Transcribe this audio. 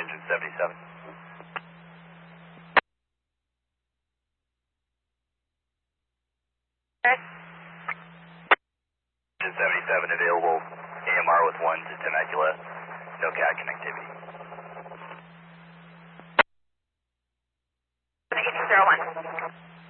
engine 77. Engine 77 available, AMR with 1 to Temecula, no CAD connectivity. Negative 01.